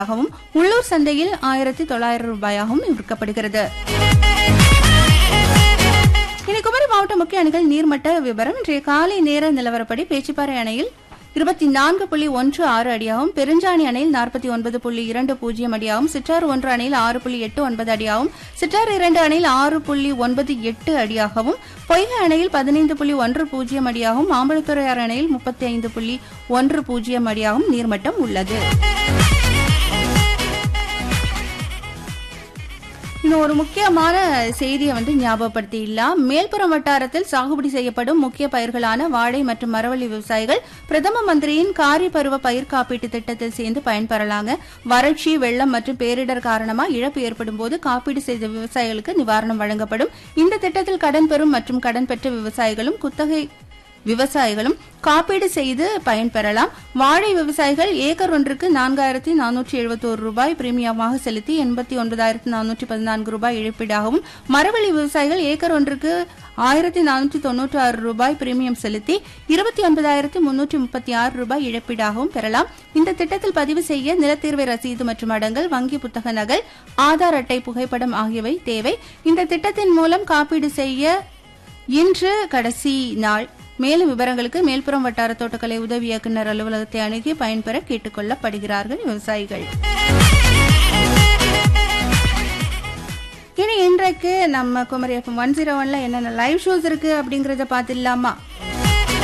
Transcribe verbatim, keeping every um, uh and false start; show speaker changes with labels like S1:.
S1: உள்ளூர் சந்தையில் ஆயிரத்தி தொள்ளாயிரம் ரூபாயாகவும் விற்கப்படுகிறது. இனி குமரி மாவட்ட முக்கிய அணைகள் நீர்மட்ட விவரம். இன்றைய காலை நேர நிலவரப்படி பேச்சிப்பாறை அணையில் இருபத்தி நான்கு புள்ளி ஒன்று ஆறு அடியாகவும், பெருஞ்சாணி அணையில் நாற்பத்தி ஒன்பது புள்ளி இரண்டு பூஜ்ஜியம் அடியாகவும், சிற்றாறு ஒன்று அணையில் ஆறு புள்ளி எட்டு ஒன்பது அடியாகவும், சிற்றாறு இரண்டு அணையில் ஆறு புள்ளி ஒன்பது எட்டு அடியாகவும், பொய்கை அணையில் பதினைந்து புள்ளி ஒன்று பூஜ்ஜியம் அடியாகவும், மாம்பழத்துறையார் அணையில் முப்பத்தி ஐந்து புள்ளி ஒன்று பூஜ்ஜியம் அடியாகவும் நீர்மட்டம் உள்ளது. இன்னும் ஒரு முக்கியமான செய்தியை வந்து ஞாபகப்படுத்திடலாம். மேல்புறம் வட்டாரத்தில் சாகுபடி செய்யப்படும் முக்கிய பயிர்களான வாழை மற்றும் மரவள்ளி விவசாயிகள் பிரதம மந்திரியின் காரி பருவ பயிர் காப்பீட்டு திட்டத்தில் சேர்ந்து பயன்பெறலாங்க. வறட்சி, வெள்ளம் மற்றும் பேரிடர் காரணமா இழப்பு ஏற்படும் போது காப்பீடு செய்த விவசாயிகளுக்கு நிவாரணம் வழங்கப்படும். இந்த திட்டத்தில் கடன் பெறும் மற்றும் கடன் பெற்ற விவசாயிகளும் குத்தகை விவசாயிகளும் காப்பீடு செய்து பயன்பெறலாம். வாழை விவசாயிகள் ஏக்கர் ஒன்றுக்கு நான்காயிரத்தி நானூற்றி எழுபத்தி ஒரு ரூபாய் பிரீமியமாக செலுத்தி எண்பத்தி ஒன்பதாயிரத்தி நானூற்றி பதினான்கு ரூபாய் இழப்பீடாகவும், மரவள்ளி விவசாயிகள் ஏக்கர் ஒன்றுக்கு ஆயிரத்தி நானூற்றி தொன்னூற்றி ஆறு ரூபாய் பிரீமியம் செலுத்தி இருபத்தி ஒன்பதாயிரத்தி முன்னூற்றி முப்பத்தி ஆறு ரூபாய் இழப்பீடாகவும் பெறலாம். இந்த திட்டத்தில் பதிவு செய்ய நிலத்தீர்வை ரசீது மற்றும் அடங்கல், வங்கி புத்தக நகல், ஆதார் அட்டை புகைப்படம் ஆகியவை தேவை. இந்த திட்டத்தின் மூலம் காப்பீடு செய்ய இன்று கடைசி நாள். மேலும் விவரங்களுக்கு மேல்புறம் வட்டார தோட்டக்கலை உதவி இயக்குநர் அலுவலகத்தை அணுகி பயன்பெற கேட்டுக் கொள்ளப்படுகிறார்கள் விவசாயிகள். இனி இன்றைக்கு நம்ம குமரி எஃப்எம் ஒன் ஜீரோ ஒன்ல என்னென்ன லைவ் ஷோஸ் இருக்கு அப்படிங்கறத பார்த்துடலாமா?